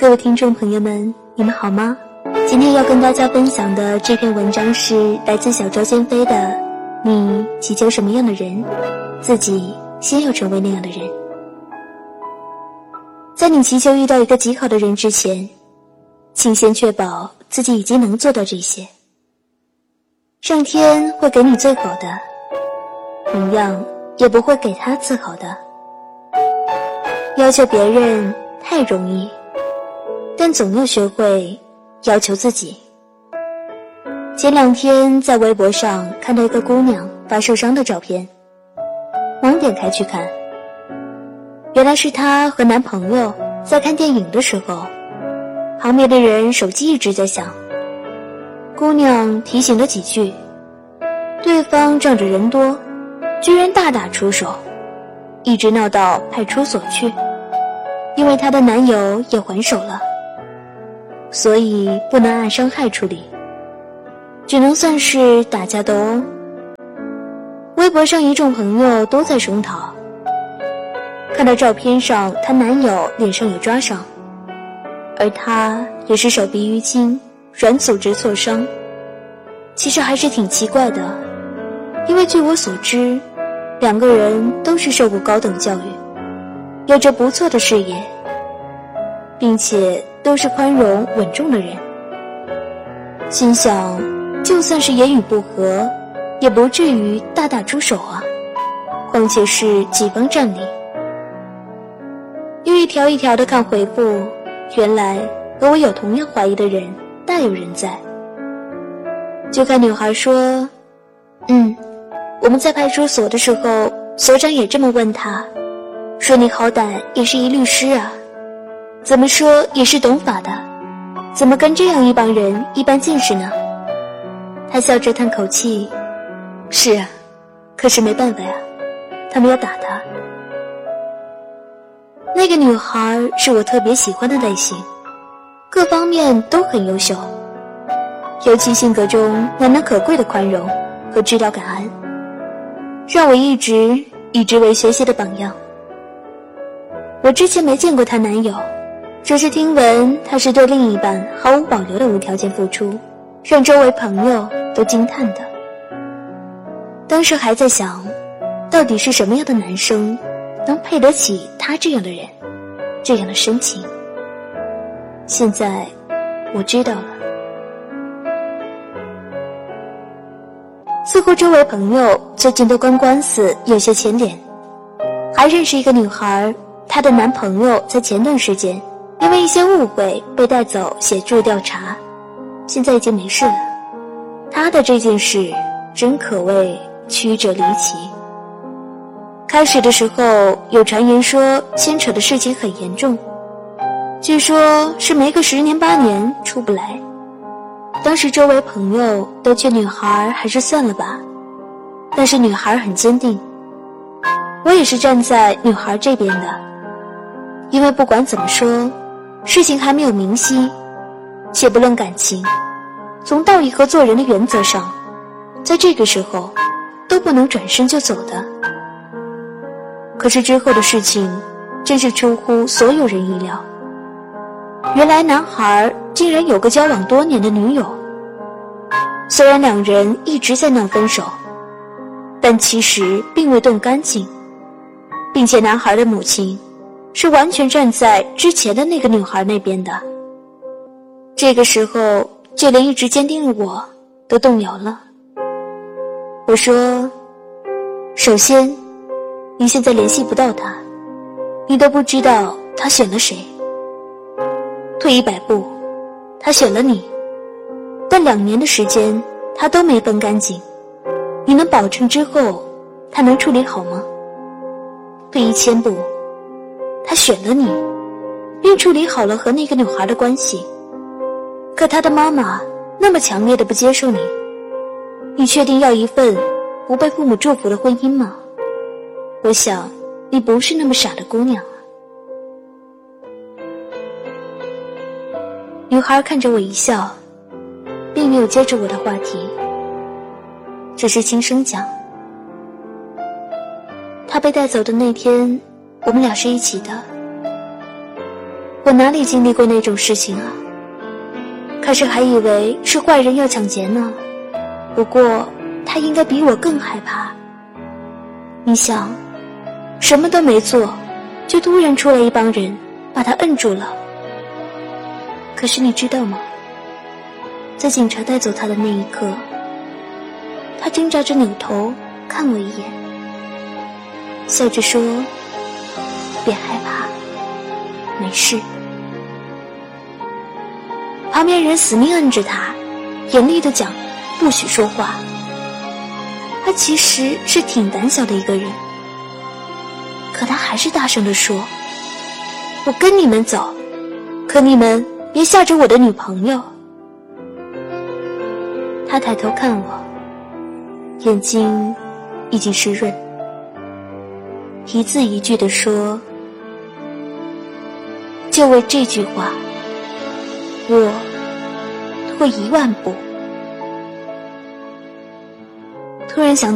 各位听众朋友们，你们好吗？今天要跟大家分享的这篇文章是来自小周先飞的你祈求什么样的人，自己先要成为那样的人。在你祈求遇到一个极好的人之前，请先确保自己已经能做到这些。上天会给你最好的，同样也不会给他次好的。要求别人太容易，但总要学会要求自己。前2天在微博上看到一个姑娘发受伤的照片，忙点开去看，原来是她和男朋友在看电影的时候，旁边的人手机一直在响，姑娘提醒了几句，对方仗着人多，居然大打出手，一直闹到派出所去，因为她的男友也还手了，所以不能按伤害处理，只能算是打架斗殴。微博上一众朋友都在声讨，看到照片上她男友脸上有抓伤，而她也是手臂淤青，软组织挫伤。其实还是挺奇怪的，因为据我所知，2个人都是受过高等教育，有着不错的事业，并且都是宽容稳重的人。心想，就算是言语不合，也不至于大打出手啊，况且是几方战力。又一条一条的看回复，原来和我有同样怀疑的人大有人在。就看女孩说，我们在派出所的时候，所长也这么问他，说你好歹也是一律师啊，怎么说也是懂法的，怎么跟这样一帮人一般见识呢？他笑着叹口气，是啊，可是没办法呀，他们要打他。那个女孩是我特别喜欢的类型，各方面都很优秀，尤其性格中难能可贵的宽容和知道感恩，让我一直为学习的榜样。我之前没见过她男友，只是听闻她是对另一半毫无保留的无条件付出，让周围朋友都惊叹的。当时还在想，到底是什么样的男生能配得起他这样的人，这样的深情。现在我知道了。似乎周围朋友最近都跟官司有些牵连，还认识一个女孩，她的男朋友在前段时间因为一些误会被带走协助调查，现在已经没事了。她的这件事真可谓曲折离奇。开始的时候有传言说牵扯的事情很严重，据说是没个10年8年出不来。当时周围朋友都劝女孩还是算了吧，但是女孩很坚定。我也是站在女孩这边的，因为不管怎么说，事情还没有明晰，且不论感情，从道义和做人的原则上，在这个时候都不能转身就走的。可是之后的事情真是出乎所有人意料，原来男孩竟然有个交往多年的女友，虽然2人一直在闹分手，但其实并未断干净，并且男孩的母亲是完全站在之前的那个女孩那边的。这个时候就连一直坚定的我都动摇了。我说，首先你现在联系不到他，你都不知道他选了谁。退100步，他选了你，但2年的时间他都没分干净，你能保证之后他能处理好吗？退1000步，他选了你，并处理好了和那个女孩的关系，可他的妈妈那么强烈的不接受你，你确定要一份不被父母祝福的婚姻吗？我想你不是那么傻的姑娘啊。女孩看着我一笑，并没有接着我的话题，只是轻声讲，她被带走的那天，我们俩是一起的。 我哪里经历过那种事情啊？开始还以为是坏人要抢劫呢，不过他应该比我更害怕。你想，什么都没做，就突然出来一帮人把他摁住了。可是你知道吗？在警察带走他的那一刻，他挣扎着扭头看我一眼，笑着说：“别害怕，没事。”旁边人死命摁着他，严厉地讲不许说话。他其实是挺胆小的一个人，可他还是大声地说：“我跟你们走，可你们别吓着我的女朋友。”他抬头看我，眼睛已经湿润，一字一句地说：“就为这句话，我退1万步。”突然想